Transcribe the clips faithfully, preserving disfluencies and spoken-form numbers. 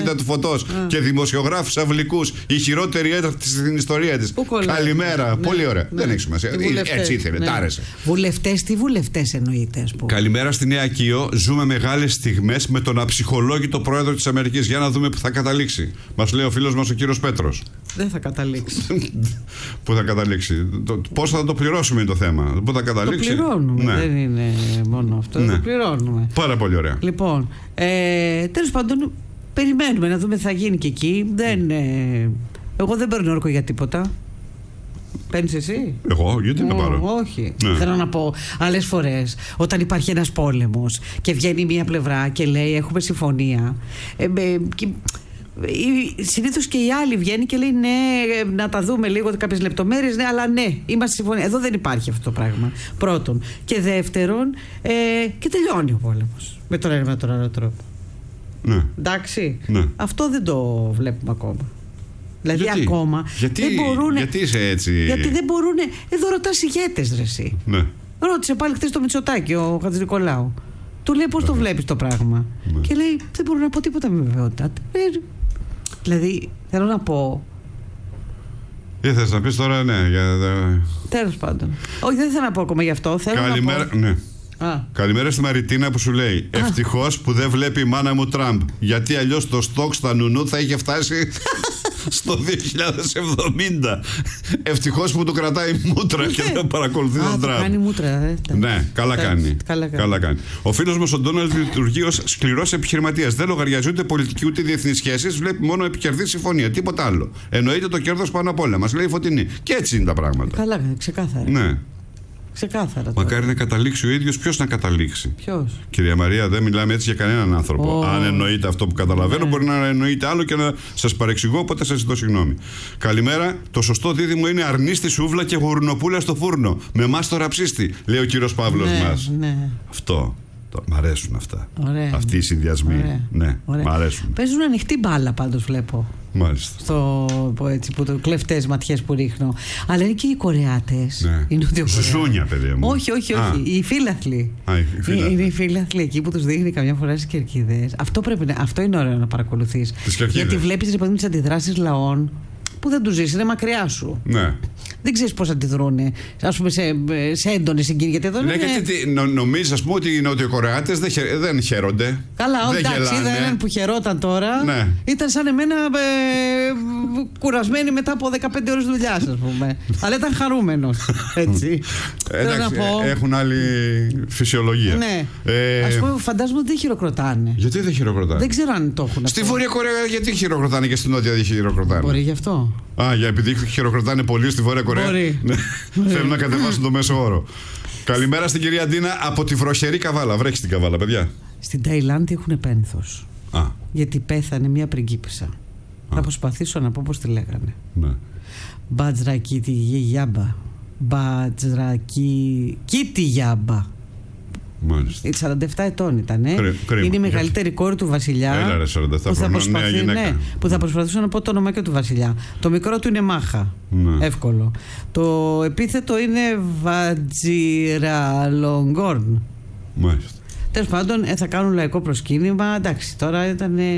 του Φωτός ναι. και δημοσιογράφους αυλικούς, η χειρότερη ένταση στην ιστορία της. Καλημέρα, ναι. Πολύ ωραία. Ναι. Δεν έχει σημασία. Έτσι ήθελε, ναι. Τ' άρεσε. Βουλευτές, τι βουλευτές εννοείται, ας πούμε. Καλημέρα στη Νέα Κίο. Ζούμε μεγάλες στιγμές με τον αψυχολόγητο πρόεδρο της Αμερικής. Για να δούμε που θα καταλήξει. Μας λέει ο φίλος μας ο κύριος Πέτρος. Δεν θα καταλήξει. Πού θα καταλήξει. Πώς θα το πληρώσουμε είναι το θέμα. Πού θα καταλήξει. Το πληρώνουμε. Ναι. Δεν είναι μόνο αυτό. Ναι. Το πληρώνουμε. Πάρα πολύ ωραία. Λοιπόν, ε, τέλος πάντων, περιμένουμε να δούμε τι θα γίνει και εκεί. Δεν, ε, εγώ δεν παίρνω όρκο για τίποτα. Παίρνεις εσύ? Εγώ, γιατί να πάρω? Όχι. Ναι. Θέλω να πω, άλλες φορές, όταν υπάρχει ένας πόλεμος και βγαίνει μία πλευρά και λέει έχουμε συμφωνία. Ε, ε, και, συνήθως και η άλλη βγαίνει και λέει ναι, να τα δούμε λίγο κάποιες λεπτομέρειες, ναι, αλλά ναι, είμαστε συμφωνία. Εδώ δεν υπάρχει αυτό το πράγμα. Πρώτον. Και δεύτερον, ε, και τελειώνει ο πόλεμος. Με τον ένα με τον άλλο τρόπο. Ναι. Εντάξει. Ναι. Αυτό δεν το βλέπουμε ακόμα. Δηλαδή γιατί? ακόμα γιατί, δεν μπορούνε, γιατί είσαι έτσι? Γιατί δεν μπορούν. Εδώ ρωτάς ηγέτες, ρε εσύ. Ναι. Ρώτησε πάλι χθες το Μητσοτάκη ο Χατζηνικολάου. Του λέει πώς το βλέπεις το πράγμα. Ναι. Και λέει δεν μπορώ να πω τίποτα με βεβαιότητα. Δηλαδή θέλω να πω. Τι θες να πεις τώρα? Ναι, για... Τέλος πάντων. Όχι, δεν θέλω να πω ακόμα γι' αυτό. Θέλω Καλημέρα, να πω... ναι. Α. Καλημέρα στη Μαριτίνα που σου λέει ευτυχώς που δεν βλέπει η μάνα μου Τραμπ, γιατί αλλιώς το στόκ στα νουνού θα είχε φτάσει στο δύο χιλιάδες εβδομήντα. Ευτυχώς που του κρατάει μούτρα και δεν παρακολουθεί τον Τραμπ. Κάνει μούτρα, ε, ναι, καλά κάνει. Καλά κάνει. Καλά κάνει. Ο φίλος μας ο Ντόναλντ λειτουργεί ως σκληρός επιχειρηματίας. Δεν λογαριάζει ούτε πολιτική ούτε διεθνείς σχέσεις. Βλέπει μόνο επικερδή συμφωνία. Τίποτα άλλο. Εννοείται το κέρδος πάνω απ' όλα. Μας λέει η Φωτεινή. Και έτσι είναι τα πράγματα. Καλά, ξεκάθαρα. Ναι. Ξεκάθαρα. Μακάρι να καταλήξει ο ίδιος. Ποιος να καταλήξει? Ποιος? Κυρία Μαρία, δεν μιλάμε έτσι για κανέναν άνθρωπο. Oh. Αν εννοείται αυτό που καταλαβαίνω, ναι. Μπορεί να εννοείται άλλο και να σας παρεξηγώ, οπότε σας ζητώ συγγνώμη. Καλημέρα. Το σωστό δίδυμο είναι αρνί στη σούβλα και γουρνοπούλα στο φούρνο. Με εμάς το ραψίστη, λέει ο κύριος Παύλος ναι, μας. Ναι. Αυτό. Μ' αρέσουν αυτά. Ωραία. Αυτοί οι συνδυασμοί. Ωραία. Ναι, ωραία. Μ' αρέσουν. Παίζουν ανοιχτή μπάλα πάντως βλέπω. Μάλιστα. Στο έτσι, που το κλεφτές ματιές που ρίχνω. Αλλά είναι και οι Κορεάτες. Ναι. Ζουζούνια, παιδί μου. Όχι, όχι, όχι. Α. Οι φίλαθλοι. Α, οι φίλαθλοι. Είναι οι φίλαθλοι εκεί που τους δείχνει καμιά φορά στις κερκίδες. Αυτό, πρέπει να, αυτό είναι ωραίο να παρακολουθείς. Γιατί βλέπεις ρε παιδί τις αντιδράσεις λαών που δεν τους ζεις, είναι μακριά σου. Ναι. Δεν ξέρεις πώς αντιδρούνε, ας πούμε, σε, σε έντονη συγκίνηση. Γιατί εδώ ναι, είναι... γιατί νο, νομίζεις, ας πούμε, ότι οι Νοτιοκορεάτες δεν, χαι, δεν χαίρονται. Καλά, δεν εντάξει, είδα έναν που χαιρόταν τώρα. Ναι. Ήταν σαν εμένα ε, κουρασμένη μετά από δεκαπέντε ώρες δουλειάς, ας πούμε. Αλλά ήταν χαρούμενος. Έτσι. Εντάξει, να πω. Έχουν άλλη φυσιολογία. Ναι. Ε, ας πούμε, φαντάζομαι ότι δεν χειροκροτάνε. Γιατί δεν χειροκροτάνε? Δεν ξέρω αν το έχουν. Στη Βόρεια Κορέα γιατί χειροκροτάνε και στην Νότια δεν χειροκροτάνε? Μπορεί γι' αυτό. Α, για επειδή χειροκροτάνε πολύ στη Βόρεια Κορέα. Μπορεί. Θέλουν να κατεβάσουν το μέσο όρο. Καλημέρα στην κυρία Ντίνα από τη βροχερή Καβάλα. Βρέχει την Καβάλα, παιδιά. Στην Ταϊλάνδη έχουν πένθος. Α. Γιατί πέθανε μια πριγκίπισσα. Θα προσπαθήσω να πω πώς τη λέγανε. Ναι. Μπατζρακί τη γιάμπα. Μπατζρακί. Κίτι γιάμπα. Μάλιστα. σαράντα επτά ετών ήταν. Ε. Κρίμα. Είναι η μεγαλύτερη κόρη του βασιλιά. Έλα, ρε, σαράντα επτά που θα, προσπαθεί, ναι, που θα ναι. προσπαθήσω να πω το όνομά και του βασιλιά. Το μικρό του είναι Μάχα. Ναι. Εύκολο. Το επίθετο είναι Βατζιραλογκόρν. Μάλιστα. Τέλος πάντων, ε, θα κάνουν λαϊκό προσκύνημα. Εντάξει, τώρα ήταν. Ε,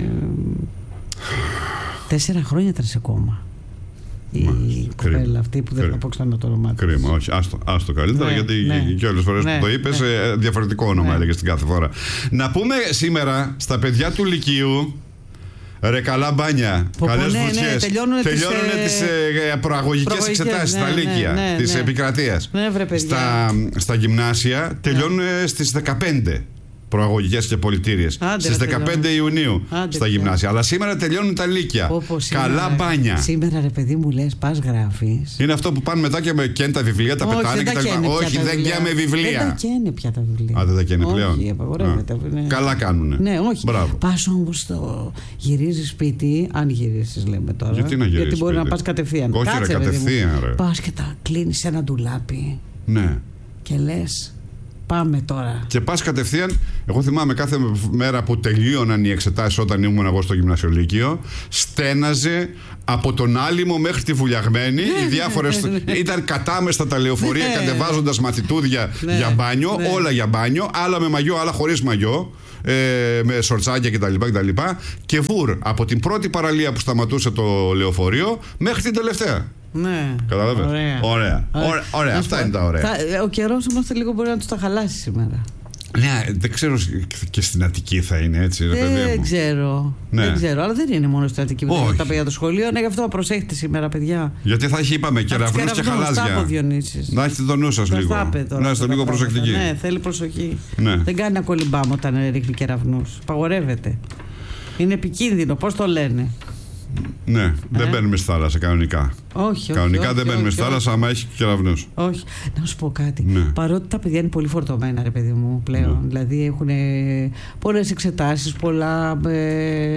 τέσσερα χρόνια ήταν σε κόμμα. Η κοπέλα αυτή που δεν θα πω ξανά το όνομά της. Κρίμα, όχι, άστο, άστο καλύτερα, ναι, γιατί ναι, και όλες τις φορές ναι, που το είπες, ναι, διαφορετικό όνομα ναι, έλεγες την κάθε φορά. Να πούμε σήμερα στα παιδιά του Λυκείου, ρε καλά μπάνια, καλές ναι, βουτιές. Ναι, τελειώνουν τις, τις ε, προαγωγικές εξετάσεις, ναι, στα Λύκεια, ναι, ναι, της ναι, επικρατείας. Ναι, βρε, στα, στα γυμνάσια τελειώνουν ναι, στις δεκαπέντε. Προαγωγικές και πολιτήριες. Στις δεκαπέντε Ιουνίου Άντε, στα γυμνάσια. Αλλά σήμερα τελειώνουν τα Λύκεια. Καλά μπάνια. Σήμερα, ρε παιδί μου, λες, πας γράφεις. Είναι αυτό που πάνε μετά και με καίνε τα βιβλία, τα όχι, πετάνε και τα λοιπά. Όχι, δεν καίμε βιβλία. Δεν τα καίνε πια τα βιβλία. Α, δεν τα καίνε πλέον. Όχι, απαγορεύεται. Ναι. Καλά κάνουνε. Ναι, όχι. Μπράβο. Πας όμως στο γυρίζεις σπίτι, αν γυρίσεις λέμε τώρα. Γιατί να γυρίσεις? Γιατί μπορεί σπίτι να πας κατευθείαν. Όχι, κατευθείαν. Πας και τα κλείνεις σε ένα ντουλάπι. Ναι. Και λες. Πάμε τώρα. Και πας κατευθείαν. Εγώ θυμάμαι κάθε μέρα που τελείωναν οι εξετάσεις όταν ήμουν εγώ στο γυμνασιολύκειο, στέναζε από τον Άλυμο μέχρι τη Βουλιαγμένη. Οι διάφορες. Ήταν κατάμεστα τα λεωφορεία κατεβάζοντας μαθητούδια για μπάνιο, όλα για μπάνιο, άλλα με μαγιό, άλλα χωρίς μαγιό. Ε, με σορτσάκια κτλ. Και, και βουρ από την πρώτη παραλία που σταματούσε το λεωφορείο μέχρι την τελευταία. Ναι. Καταλαβαίνεις. Ωραία. Ωραία. Ωραία. Ωραία. Αυτά είναι τα ωραία. Θα, ο καιρός όμως λίγο μπορεί να τους τα χαλάσει σήμερα. Ναι, δεν ξέρω και στην Αττική θα είναι έτσι, ρε παιδί μου. Δεν ξέρω. Ναι. Δεν ξέρω, αλλά δεν είναι μόνο στην Αττική που τα παιδιά του σχολείου. Ναι, γι' αυτό προσέχετε σήμερα, παιδιά. Γιατί θα έχει, είπαμε, κεραυνούς και χαλάζια. Να έχετε το νου σας λίγο. Να είστε λίγο προσεκτικοί. Ναι, θέλει προσοχή. Ναι. Δεν κάνει να κολυμπάμε όταν ρίχνει κεραυνούς. Παγορεύεται. Είναι επικίνδυνο, πώς το λένε. Ναι, ε? δεν μπαίνουμε στη θάλασσα κανονικά. Όχι, κανονικά όχι, δεν μπαίνουμε όχι, στη θάλασσα, άμα έχει κεραυνούς. Όχι. Να σου πω κάτι. Ναι. Παρότι τα παιδιά είναι πολύ φορτωμένα, ρε παιδί μου, πλέον. Ναι. Δηλαδή έχουν πολλές εξετάσεις, πολλά. Ε,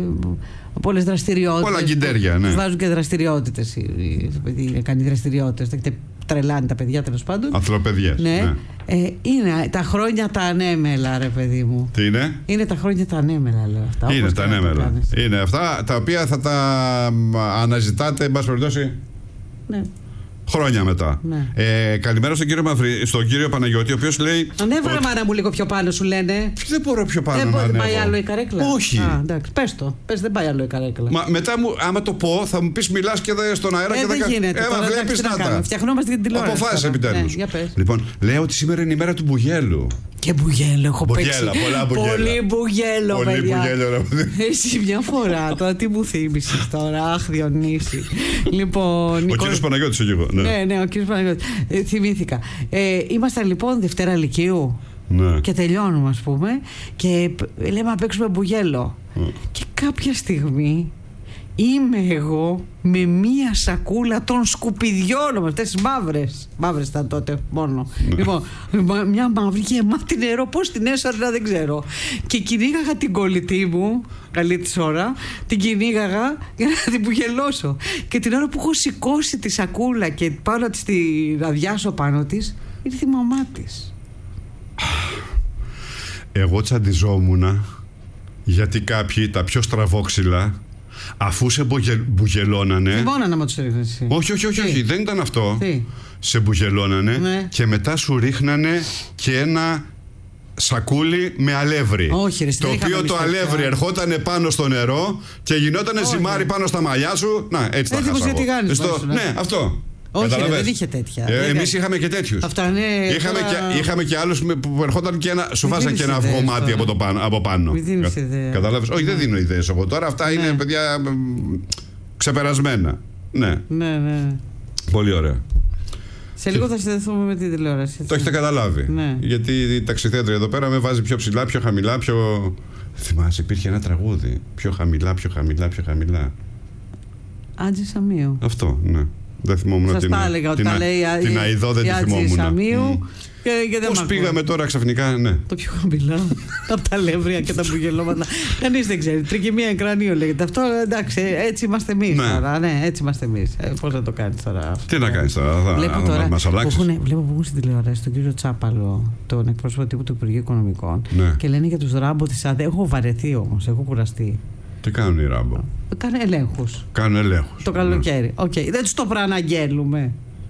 πολλές δραστηριότητες. Πολλά κιντέρια, ναι. Βάζουν και δραστηριότητες. Κάνει δραστηριότητες. Έχετε τρελάνει τα παιδιά, τέλος πάντων. Ανθρωπαιδιές. Ναι. ναι. Ε, είναι τα χρόνια τα ανέμελα, ρε παιδί μου. Τι είναι? Είναι τα χρόνια τα ανέμελα, λέω αυτά. Είναι τα ανέμελα. Είναι αυτά τα οποία θα τα αναζητάτε, εν πάση περιπτώσει. Ναι. Χρόνια μετά. Ναι. Ε, καλημέρα στον κύριο, Μαυρί, στον κύριο Παναγιώτη, ο οποίος λέει. Ανέβαρα, ότι... μάνα μου, λίγο πιο πάνω, σου λένε. Δεν μπορώ πιο πάνω. Δεν να μπορεί, πάει άλλο η καρέκλα. Όχι. Α, εντάξει, πες το. Πες, δεν πάει άλλο η καρέκλα. Μα μετά, μου, άμα το πω, θα μου πεις μιλάς και δε, στον αέρα ε, και δεν θα γίνεται. Ε, μα βλέπεις να τα. Φτιαχνόμαστε την τηλεόραση. Αποφάσισε επιτέλους. Ναι, λοιπόν, λέω ότι σήμερα είναι η μέρα του μπουγέλου. Και μπουγέλο έχω μπουγέλα, παίξει. Πολλά μπουγέλα. Πολύ μπουγέλο, Πολύ παιδιά. μπουγέλο. Εσύ μια φορά, τώρα τι μου θύμισες τώρα, αχ Διονύση. Λοιπόν, ο κύριος Παναγιώτης ο εγώ. Ναι, ναι, ναι, ο κύριος Παναγιώτης. Ε, θυμήθηκα. Ε, ήμασταν λοιπόν Δευτέρα Λυκείου. Ναι. Και τελειώνουμε, ας πούμε, και λέμε να παίξουμε μπουγέλο. Mm. Και κάποια στιγμή είμαι εγώ με μία σακούλα των σκουπιδιών όμως, αυτές τις μαύρες. Μαύρες ήταν τότε μόνο. Ναι. Λοιπόν, μια μαύρη γεμάτη νερό, πώς την έσωρα δεν ξέρω. Και κυνήγαγα την κολλητή μου, καλή της ώρα, την κυνήγαγα για να την μπουγελώσω. Και την ώρα που έχω σηκώσει τη σακούλα και πάω να τη αδειάσω πάνω της, ήρθε η μαμά της. Εγώ τσαντιζόμουνα γιατί κάποιοι, τα πιο στραβόξυλα, αφού σε μπουγελώνανε. Θυμώνανε με τους ρίχνες εσύ. Όχι, όχι, όχι, όχι, δεν ήταν αυτό. Τι? Σε μπουγελώνανε, ναι. Και μετά σου ρίχνανε και ένα σακούλι με αλεύρι. Όχι, ρε, το οποίο το αλεύρι ερχόταν πάνω στο νερό και γινόταν ζυμάρι πάνω στα μαλλιά σου. Να, έτσι τα χάσα. Στο... Ναι, αυτό. Όχι, ρε, δεν είχε τέτοια. Ε, Εμείς είχαμε και τέτοιους. Αυτά είναι. Είχαμε, τώρα... και, είχαμε και άλλους που ερχόταν και ένα. Σου βάζαν και ένα αυγό μάτι από, το πάνω, από πάνω. Μην δίνεις ιδέα. Καταλάβες. Όχι, δεν δίνω ιδέες εγώ τώρα. Αυτά ναι. είναι παιδιά ξεπερασμένα. Ναι. Ναι, ναι. Πολύ ωραία. Σε λίγο θα συνδεθούμε με την τηλεόραση. Το έχετε καταλάβει. Ναι. Γιατί η ταξιθέτρια εδώ πέρα με βάζει πιο ψηλά, πιο χαμηλά, πιο. Θυμάσαι, υπήρχε ένα τραγούδι. Πιο χαμηλά, πιο χαμηλά, πιο χαμηλά. Άτζη Σαμίου. Αυτό, ναι. Δεν θυμόμουν σας την, τα έλεγα ότι την, τα λέει την αηδό δεν τη θυμόμουν. Σαμίου mm. και, και πώς πήγαμε τώρα ξαφνικά, ναι. Το πιο χαμηλά από τα λεύρια και τα μπουγελώματα. Κανείς δεν ξέρει. Τρικυμία εγκρανίου λέγεται. Αυτό εντάξει, έτσι είμαστε εμείς ναι. τώρα. Ναι, έτσι είμαστε εμείς. Ε, πώς να το κάνεις τώρα αυτό. Τι να κάνεις τώρα, θα, βλέπω θα, τώρα θα μας αλλάξεις. Που έχουν, βλέπω που έχουν στην τηλεόραση τον κύριο Τσάπαλο, τον εκπρόσωπο τύπου του Υπουργείου Οικονομικών ναι. και λένε για τους Ράμπο της ΑΔΕ. Έχω βαρεθεί όμως, έχω κουραστεί. Τι κάνουν οι Ράμπο? Κάνουν ελέγχους. Κάνουν ελέγχους. Το καλοκαίρι. Οκ. Okay. Δεν τους το προαναγγέλουμε.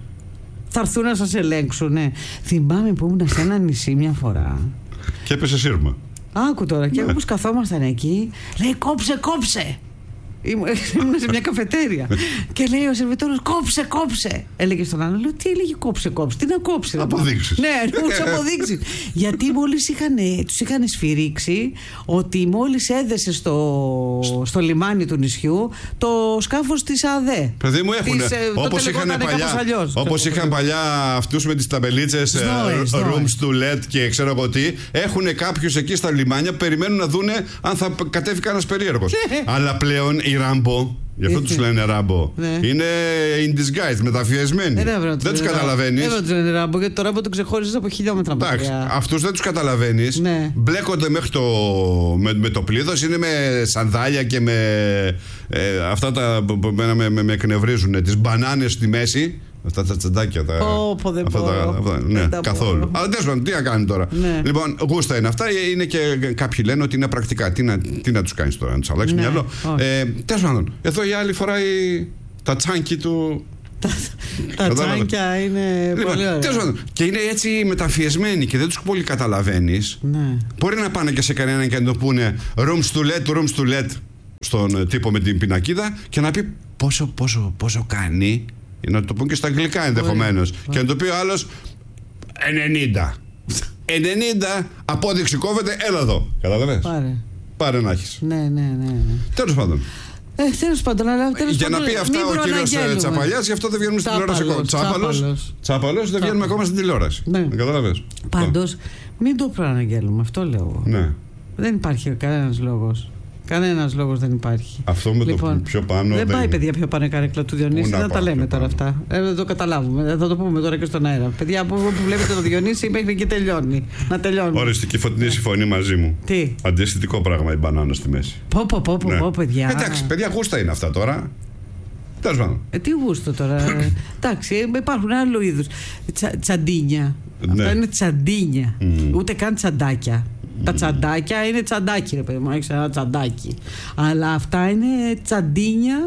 Θα έρθουν να σας ελέγξουν. Ναι. Θυμάμαι που ήμουν σε ένα νησί μια φορά. Και έπεσε σύρμα. Άκου τώρα. Και ναι. όπως καθόμασταν εκεί, λέει κόψε, κόψε. Ήμουν σε μια καφετέρια. Και λέει ο σερβιτόρος κόψε, κόψε. Έλεγε στον άλλο, λέω τι έλεγε κόψε, κόψε. Τι να κόψει. Αποδείξεις. Ναι, εννοούσε αποδείξεις. Γιατί μόλις τους είχαν σφυρίξει ότι μόλις έδεσε στο, στο λιμάνι του νησιού το σκάφος της ΑΔΕ. Παιδί μου έχουν. Όπως είχαν παλιά, όπως είχαν παλιά αυτούς με τις ταμπελίτσες rooms to let και ξέρω εγώ τι, έχουν κάποιους εκεί στα λιμάνια που περιμένουν να δούνε αν θα κατέβει κανένας περίεργος. Αλλά πλέον οι Ράμπο, γι' αυτό τους λένε Ράμπο, ναι. είναι in disguise, μεταφιεσμένοι. Ε, δεν τους καταλαβαίνεις. Δεν τους λένε Ράμπο, γιατί το Ράμπο το ξεχώριζες από χιλιόμετρα μακριά. Αυτούς δεν τους καταλαβαίνεις. Ναι. Μπλέκονται μέχρι το, με, με το πλήθος, είναι με σανδάλια και με ε, αυτά τα που με, με, με εκνευρίζουν, τις μπανάνες στη μέση. Αυτά τα τσαντάκια. Τα... Πω, πω, δεν αυτά μπορώ. τα... αυτά... Ναι, δεν τα καθόλου. μπορώ. Αλλά τέλος πάντων, τι να κάνει τώρα. Ναι. Λοιπόν, γούστα είναι αυτά. Είναι και κάποιοι λένε ότι είναι πρακτικά. Τι να, τι να τους κάνεις τώρα, να τους αλλάξεις Ναι. μυαλό. Όχι. Ε, τέλος πάντων, εδώ η άλλη φοράει τα τσάνκι του. Τα τσάνκια είναι Λοιπόν, πολύ ωραία. τέλος πάντων, και είναι έτσι μεταμφιεσμένοι και δεν τους πολύ καταλαβαίνεις. Ναι. Μπορεί να πάνε και σε κανέναν και να το πούνε rooms to let, rooms to let στον τύπο με την πινακίδα και να πει πόσο, πόσο, πόσο κάνει. Να το πούν και στα αγγλικά ενδεχομένως. Και να το πει ο άλλος ενενήντα. ενενήντα, απόδειξη κόβεται, έλα εδώ. Καταλαβες. Πάρε. Πάρε να έχεις. Ναι, ναι, ναι. ναι. Τέλος πάντων. Ε, τέλος πάντων, αλλά τέλος Για να πάντων, πει αυτά μην ο κύριος προαναγγέλουμε. Τσαπαλιάς, γι' αυτό δεν βγαίνουμε στην τηλεόραση ακόμα. Τσάπαλος, Τσάπαλος. Τσάπαλος, δεν βγαίνουμε ακόμα στην τηλεόραση. Ναι. Καταλαβες. Πάντως, μην το προαναγγέλουμε, αυτό λέω εγώ. Ναι. Δεν υπάρχει κανένας λόγος. Κανένας λόγος δεν υπάρχει. Αυτό με Λοιπόν, το πιο πάνω. Δεν πάει, παιδιά, πιο πάνω η καρέκλα του Διονύση. Πού να Δεν τα πάω λέμε πιο τώρα πάνω. αυτά. Ε, δεν το καταλάβουμε. Θα το πούμε τώρα και στον αέρα. Παιδιά, που, που βλέπετε το Διονύση μέχρι εκεί τελειώνει. Να τελειώνει. Οριστική φωτεινή συμφωνεί μαζί μου. Τι. Αντιαισθητικό πράγμα η μπανάνα στη μέση. Πω, πω, πω, πω, Ναι. πω, παιδιά. Εντάξει, παιδιά, γούστα είναι αυτά τώρα. Τέλος πάντων. Ε, τι γούστο τώρα. ε, Εντάξει, ε, υπάρχουν άλλου είδους. Τσα, τσαντίνια. Ναι. Αυτά είναι τσαντίνια. Mm. Ούτε καν τσαντάκια. Τα τσαντάκια είναι τσαντάκι, ρε παιδί μου. Έχεις ένα τσαντάκι. Αλλά αυτά είναι τσαντίνια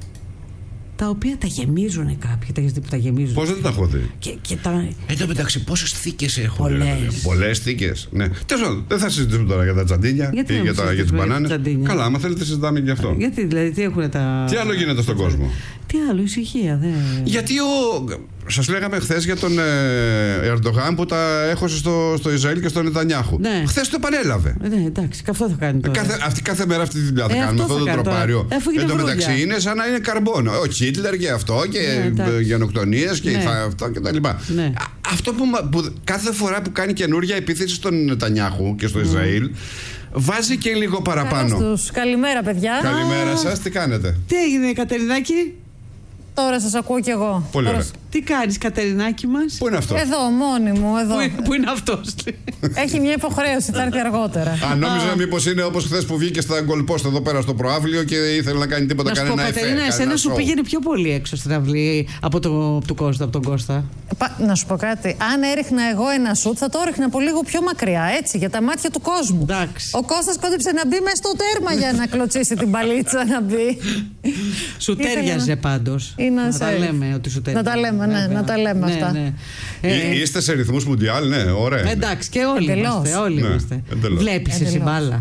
τα οποία τα γεμίζουν κάποιοι. Τα έχεις δει που τα γεμίζουν. Πώς δεν τα έχω δει. Και, και τα. Εν τω μεταξύ, πόσες θήκες έχουν. Πολλές. Πολλές θήκες. Ναι. Τέλος πάντων, δεν θα συζητήσουμε τώρα για τα τσαντίνια Γιατί ή να για, μην τα, για τις συζητήσουμε για μπανάνες. τα τσαντίνια? Καλά, άμα θέλετε, συζητάμε και αυτό. Γιατί δηλαδή, τι έχουν τα. Τι άλλο γίνεται στον κόσμο. Τι άλλο, ησυχία, δεν. Γιατί ο. Σας λέγαμε χθες για τον ε, Ερντογάν που τα έχωσε στο, στο Ισραήλ και στον Νετανιάχου. Ναι. Χθες το επανέλαβε. Ε, Ναι, εντάξει, και αυτό θα κάνει τώρα. Κάθε, αυτή, κάθε μέρα αυτή τη δουλειά θα Ε, κάνουμε, αυτό αυτό θα το κάνει τροπάριο. τώρα. Αφού είναι Εν τω βρούλια. μεταξύ είναι σαν να είναι καρμπόνο. Ο Χίτλερ και αυτό και Ναι, εντάξει. γενοκτονίες και Ναι. θα, αυτό και τα λοιπά. Ναι. Α, Αυτό που, μα- που κάθε φορά που κάνει καινούργια επίθεση στον Νετανιάχου και στο Ισραήλ, βάζει και λίγο παραπάνω. Καλώς τους. Καλημέρα, παιδιά. Καλημέρα σας, τι κάνετε. Τι έγινε, Κατερινάκη, Τώρα σας ακούω κι εγώ. Πολύ Τώρα- ωραία. τι κάνεις, Κατερινάκη μας. Πού είναι αυτό. Εδώ, μόνη μου, εδώ. Πού, είναι- πού είναι αυτός. Έχει μια υποχρέωση, θα έρθει αργότερα. Α, νόμιζα μήπως είναι όπως χθες που βγήκε στα γκολπόστ εδώ πέρα στο προάβλιο και ήθελε να κάνει τίποτα, Να σου πω, κανένα εφέ. Κατερίνα, εσένα κανένα σου show. πήγαινε πιο πολύ έξω στην αυλή από, το, από, τον Κώστα, από τον Κώστα. Πα- να σου πω κάτι. Αν έριχνα εγώ ένα σουτ, θα το έριχνα από λίγο πιο μακριά, έτσι, για τα μάτια του κόσμου. Εντάξει. Ο Κώστας κόντεψε να μπει μέσα στο τέρμα για να κλωτσίσει την παλίτσα να μπει. Σου Ήθελα τέριαζε να- πάντως. Είναι Να τα safe. λέμε ότι σου τέριαζε. Να τα λέμε, ναι, Βέβαια. να τα λέμε Ναι, αυτά. ναι. Ε, Ε, Είστε σε ρυθμούς μουντιάλ, ναι, ωραία. είναι. εντάξει, και όλοι Εντελώς. είμαστε. Όλοι Ναι, είμαστε. εντελώς. Βλέπεις εσύ Εντελώς. μπάλα.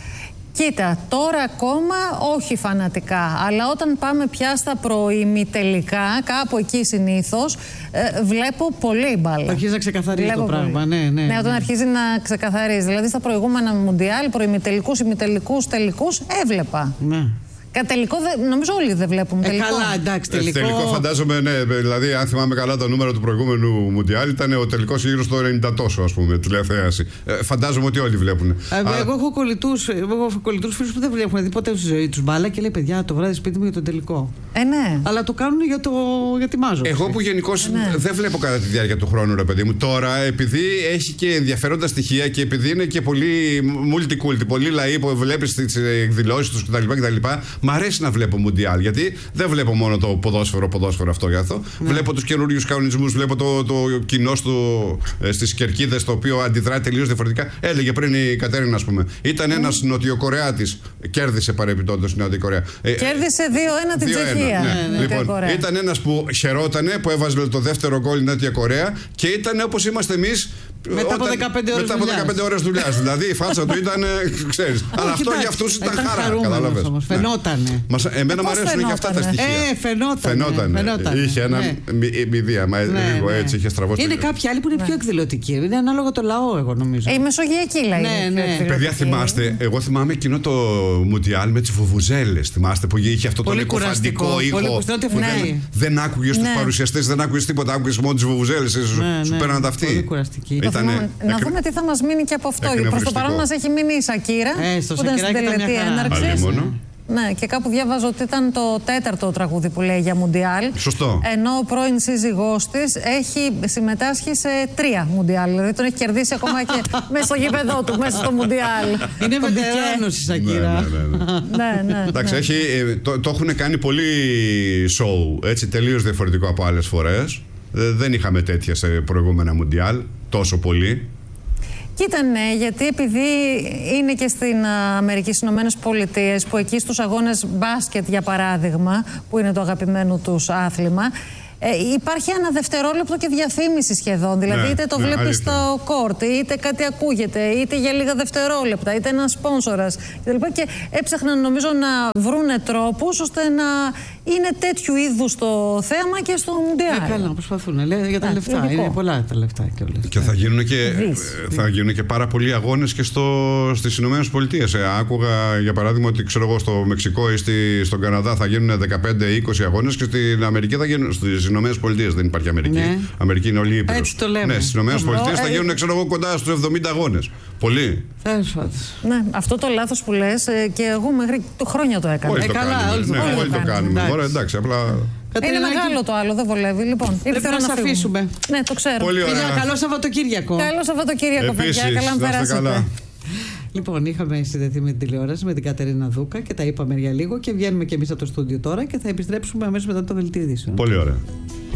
Κοίτα, τώρα ακόμα όχι φανατικά, αλλά όταν πάμε πια στα προημιτελικά, κάπου εκεί συνήθως, ε, βλέπω πολύ μπάλα. Αρχίζει να ξεκαθαρίζει Βλέπω το πράγμα. πολύ. Ναι, ναι, Ναι, όταν ναι. αρχίζει να ξεκαθαρίζει. Δηλαδή στα προηγούμενα μουντιάλ, προημιτελικούς, ημιτελικούς, τελικούς, έβλεπα. Ναι. Κατά τελικό, δεν- νομίζω όλοι δεν βλέπουμε Ε, τελικό. καλά, εντάξει, Ε, τελικό. τελικό φαντάζομαι, ναι. Δηλαδή, αν θυμάμαι καλά το νούμερο του προηγούμενου Μουντιάλ, ήταν ο τελικό γύρω στο ενενήντα τόσο, α πούμε, τηλεθέαση. Ε, φαντάζομαι ότι όλοι βλέπουν. Ε, Εγώ έχω κολλητούς, εγώ έχω κολλητούς φίλους που δεν βλέπουν δει ποτέ στη ζωή τους μπάλα και λέει παιδιά το βράδυ σπίτι μου για τον τελικό. Ε, ναι. Αλλά το κάνουν για, το, για τη μάζοξη. Εγώ που γενικώ Ναι. δεν βλέπω κατά τη διάρκεια του χρόνου, ρε παιδί μου. Τώρα, επειδή έχει και ενδιαφέροντα στοιχεία και επειδή είναι και πολύ multiculti, πολύ λαοί που βλέπει τι εκδηλώσει του κτλ, κτλ. Μ' αρέσει να βλέπω Μουντιάλ. Γιατί δεν βλέπω μόνο το ποδόσφαιρο, ποδόσφαιρο αυτό για αυτό. Ναι. Βλέπω του καινούριου κανονισμού, βλέπω το, το κοινό ε, στι κερκίδε το οποίο αντιδρά τελείω διαφορετικά. Έλεγε πριν η Κατέρινα, α πούμε. Ήταν ένα Νοτιοκορεάτη. Κέρδισε παρεμπιπτόντω η Νότια Κορέα. Ε, Κέρδισε δύο ένα την δύο ένα, Τσεχία. ναι. η Νότια Λοιπόν, Κορέα. ήταν ένα που χαιρότανε που έβαζε το δεύτερο γκολ η Νότια Κορέα και ήταν όπω είμαστε εμεί. Μετά από δεκαπέντε ώρες Μετά από δουλειάς. δεκαπέντε ώρες δουλειάς. Δηλαδή η φάτσα του ήταν, ξέρεις. Αλλά αυτό για αυτούς ήταν χαρά. χαρούμενος Κατάλαβες. όμως, Ναι. φαινότανε. Μας, εμένα Ε, μου πώς αρέσουν και αυτά τα φαινότανε? στοιχεία. Ε, φαινότανε. Φαινότανε. φαινότανε, Είχε ένα ναι. μη- μηδία, μα Ναι, λίγο ναι. έτσι είχε στραβώσει. Είναι κάποιοι άλλοι που είναι πιο εκδηλωτικοί. Είναι ανάλογα το λαό, εγώ νομίζω. Ε, η Μεσογειακή λέει. Ναι, είναι πιο ναι. εκδηλωτική. Παιδιά, θυμάστε, εγώ θυμάμαι εκείνο το Μουντιάλ με τις βουβουζέλες. Θυμάστε που είχε αυτό το Πολύ εκοφαντικό κουραστικό, ήχο. πολύ κουραστικό, που ναι. δεν, δεν άκουγες τους Ναι. παρουσιαστές, δεν άκουγες τίποτα, άκουγες μόνο τις βουβουζέλες. Σου, Ναι, σου ναι. πέραν τα αυτή. Πολύ κουραστική. Το Ήτανε θυμάμαι. Να εκ- δούμε τι θα μας μείνει και από αυτό. Προς το εκνευριστικό. παρόν μας έχει μείνει η Σακύρα. Ε, στο που ήταν Σακυράκι στην ήταν μια τελετή χαρά. έναρξης. Αλλήμωνο. Ναι, και κάπου διάβαζα ότι ήταν το τέταρτο τραγούδι που λέει για Μουντιάλ. Σωστό. Ενώ ο πρώην σύζυγός της έχει συμμετάσχει σε τρία Μουντιάλ. Δηλαδή τον έχει κερδίσει ακόμα και μέσα στο γήπεδό του, μέσα στο Μουντιάλ. Είναι βετεράνος η Σακύρα. Ναι, ναι. Εντάξει, έχει, το, το έχουν κάνει πολύ show, έτσι, τελείως διαφορετικό από άλλες φορές. Δεν είχαμε τέτοια σε προηγούμενα Μουντιάλ, τόσο πολύ. Κοίτα, ναι, γιατί επειδή είναι και στην Αμερική, στις Ηνωμένες Πολιτείες, που εκεί στους αγώνες μπάσκετ, για παράδειγμα, που είναι το αγαπημένο τους άθλημα, Ε, υπάρχει ένα δευτερόλεπτο και διαφήμιση σχεδόν. Δηλαδή, ναι, είτε το ναι, βλέπεις στο κόρτ, είτε κάτι ακούγεται, είτε για λίγα δευτερόλεπτα, είτε ένα σπόνσορας κτλ. Και έψαχναν, νομίζω, να βρούνε τρόπους ώστε να είναι τέτοιου είδους το θέαμα και στο Μουντιάλ. Ναι, καλά, προσπαθούν. Λέει για τα Α, λεφτά. Λογικό. Είναι πολλά τα λεφτά και όλες. Και θα γίνουν και, θα γίνουν και πάρα πολλοί αγώνες και στο, στις Ηνωμένες Πολιτείες. Ε, άκουγα, για παράδειγμα, ότι ξέρω εγώ, στο Μεξικό ή στη, στον Καναδά θα γίνουν δεκαπέντε είκοσι αγώνες και στην Αμερική θα γίνουν. Στις Ηνωμένες Πολιτείες δεν υπάρχει Αμερική. Ναι. Αμερική είναι όλη η Ήπειρος. Έτσι το λέμε. Ναι, στις Ηνωμένες Πολιτείες θα γίνουν, ξέρω εγώ, κοντά στους εβδομήντα αγώνες. Πολύ. Ναι, αυτό το λάθος που λες και εγώ μέχρι το χρόνια το έκανα. Όλοι το κάνουμε. Όλοι το κάνουμε. Τώρα εντάξει, απλά. Είναι μεγάλο το άλλο, δεν βολεύει. Λοιπόν, ήρθε να σε αφήσουμε. Ναι, το ξέρω. Καλό Σαββατοκύριακο. Καλό Σαββατοκύριακο, παιδιά. Καλά να περάσετε. Λοιπόν, είχαμε συνδεθεί με την τηλεόραση με την Κατερίνα Δούκα και τα είπαμε για λίγο και βγαίνουμε και εμείς από το στούντιο τώρα και θα επιστρέψουμε αμέσως μετά το δελτίο ειδήσεων. Πολύ ωραία.